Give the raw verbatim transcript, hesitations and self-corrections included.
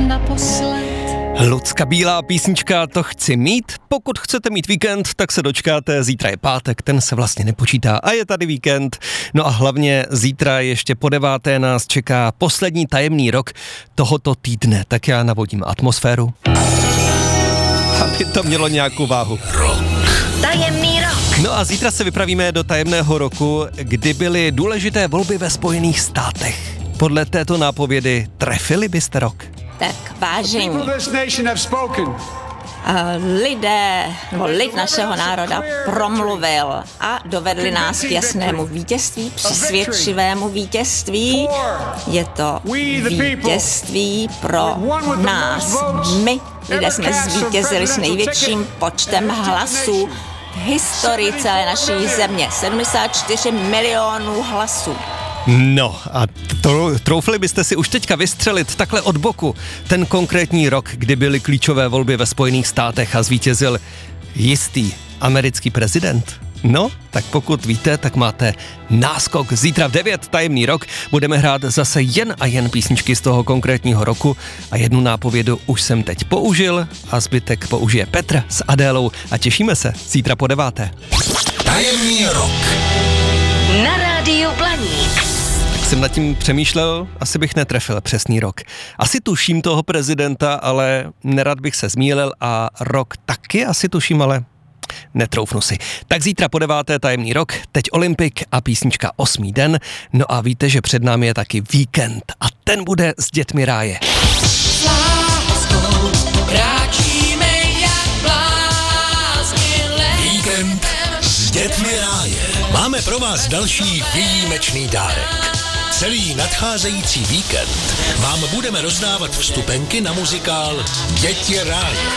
naposled. Lucka Bílá písnička To chci mít. Pokud chcete mít víkend, tak se dočkáte. Zítra je pátek, ten se vlastně nepočítá a je tady víkend. No a hlavně zítra ještě po deváté nás čeká poslední tajemný rok tohoto týdne. Tak já navodím atmosféru, aby to mělo nějakou váhu. Rok. Tajemný rok. No a zítra se vypravíme do tajemného roku, kdy byly důležité volby ve Spojených státech. Podle této nápovědy trefili byste rok? Tak vážení, lidé, nebo lid našeho národa promluvil a dovedli nás k jasnému vítězství, přesvědčivému vítězství. Je to vítězství pro nás. My, lidé, jsme zvítězili s největším počtem hlasů v historii celé naší země. sedmdesát čtyři milionů hlasů. No a to, troufli byste si už teďka vystřelit takhle od boku ten konkrétní rok, kdy byly klíčové volby ve Spojených státech a zvítězil jistý americký prezident? No, tak pokud víte, tak máte náskok. Zítra v devět tajemný rok budeme hrát zase jen a jen písničky z toho konkrétního roku a jednu nápovědu už jsem teď použil a zbytek použije Petr s Adélou a těšíme se zítra po deváté. Tajemný rok. Na rádiu Blaník. Jsem nad tím přemýšlel, asi bych netrefil přesný rok. Asi tuším toho prezidenta, ale nerad bych se zmýlil a rok taky asi tuším, ale netroufnu si. Tak zítra po deváté tajemný rok, teď Olympik a písnička Osmý den. No a víte, že před námi je taky víkend a ten bude s dětmi ráje. S láskou kráčíme jak blázni letem. Víkend s dětmi ráje. Máme pro vás další výjimečný dárek. Celý nadcházející víkend vám budeme rozdávat vstupenky na muzikál Děti ráje.